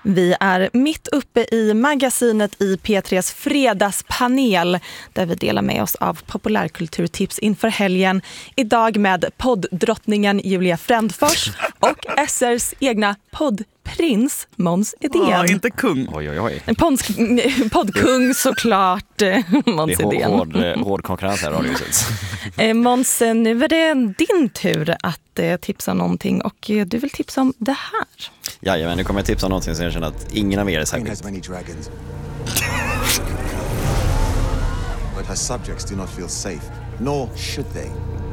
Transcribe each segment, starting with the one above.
Vi är mitt uppe i magasinet i P3s fredagspanel där vi delar med oss av populärkulturtips inför helgen. Idag med podddrottningen Julia Frändfors och SRs egna poddprins Måns Edén. Ja, inte kung. Oj. Poddkung såklart, Måns Edén. Det är hård konkurrens här i radiohuset. Måns, nu är det din tur att tipsa om någonting och du vill tipsa om det här. Ja, men nu kommer jag tipsa om någonting som jag känner att ingen av er är särskilt. But her subjects do not feel safe, nor should they.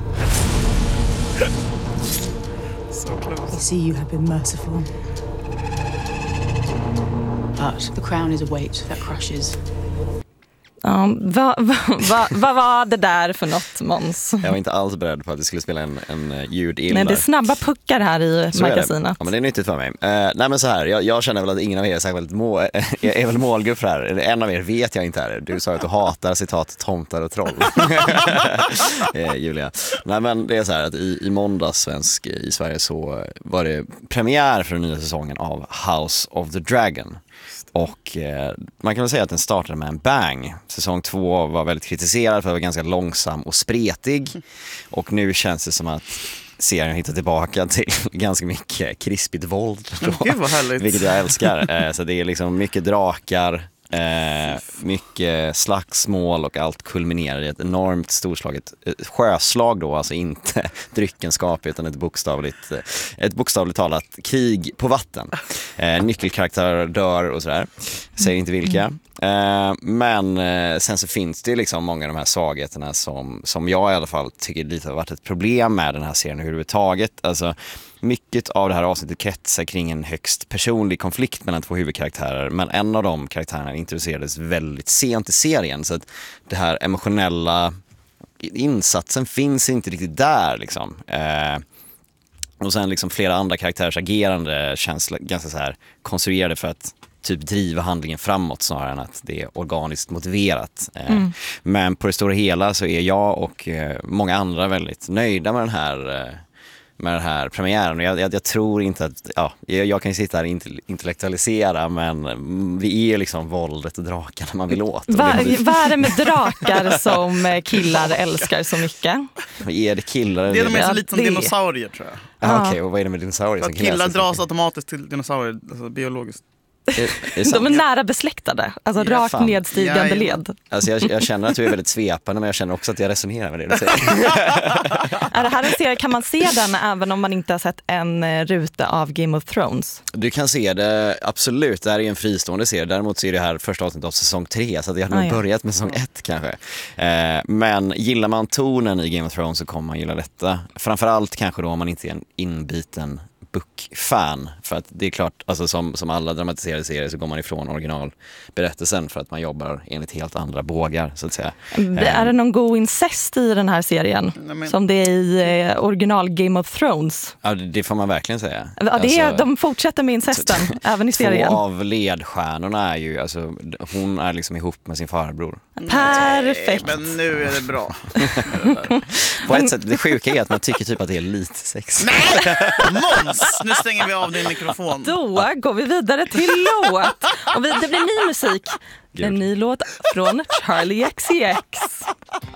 So close. I see you have been merciful. But the crown is a weight that crushes. Vad var det där för något, Måns? Jag var inte alls beredd på att det skulle spela en ljud Nej, det är snabba puckar här i magasinet. Ja, men det är nyttigt för mig. Nej, men så här, jag känner väl att ingen av er är väl målgrupp för här. En av er vet jag inte här. Du sa att du hatar citat tomtar och troll. Julia. Nej, men det är så här att i måndags i Sverige så var det premiär för den nya säsongen av House of the Dragon. Och man kan väl säga att den startade med en bang. Säsong 2 var väldigt kritiserad för att vara ganska långsam och spretig. Och nu känns det som att serien hittar tillbaka till ganska mycket krispigt våld. Gud vad härligt. Vilket jag älskar. Så det är liksom mycket drakar, mycket slagsmål och allt kulminerar i ett enormt storslaget sjöslag då, alltså inte dryckenskap utan ett bokstavligt talat krig på vatten. Nyckelkaraktärer dör och sådär, säger inte vilka. Men sen så finns det liksom många av de här svagheterna som jag i alla fall tycker lite har varit ett problem med den här serien överhuvudtaget. Alltså mycket av det här avsnittet kretsar kring en högst personlig konflikt mellan två huvudkaraktärer, men en av de karaktärerna introducerades väldigt sent i serien, så att det här emotionella insatsen finns inte riktigt där liksom. Och sen liksom flera andra karaktärers agerande känns ganska så här konstruerade för att typ driva handlingen framåt snarare än att det är organiskt motiverat. Men på det stora hela så är jag och många andra väldigt nöjda med den här premiären. Och jag tror inte att, jag kan ju sitta här och intellektualisera, men vi är liksom våldet och drakarna man vill åt. Vad är det med drakar som killar älskar så mycket? Är det killar? Det är de är så lite som dinosaurier, tror jag. Okej, och vad är det med dinosaurier? Att killar dras automatiskt till dinosaurier, alltså biologiskt. De är nära besläktade, alltså rakt nedstigande led. Alltså jag känner att du är väldigt svepande, men jag känner också att jag resonerar med det du säger. Är det här en serie, kan man se den även om man inte har sett en ruta av Game of Thrones? Du kan se det, absolut. Det här är en fristående serie. Däremot så är det här första avsnittet av säsong 3, så att jag har nog börjat med säsong 1 kanske. Men gillar man tonen i Game of Thrones så kommer man gilla detta. Framförallt kanske då om man inte är en inbiten book-fan, för att det är klart, alltså som alla dramatiserade serier så går man ifrån originalberättelsen för att man jobbar enligt helt andra bågar, så att säga. Är det någon god incest i den här serien? Som det är i original Game of Thrones? Ja, det får man verkligen säga. Ja, de fortsätter med incesten även i serien. Två av ledstjärnorna är ju, alltså, hon är liksom ihop med sin farbror. Perfekt. Nej, men nu är det bra. På ett sätt, det sjuka är att man tycker typ att det är lite sex. Nej! Måns! Nu stänger vi av din mikrofon. Då går vi vidare till låt. Och det blir ny musik. En ny låt från Charlie XCX.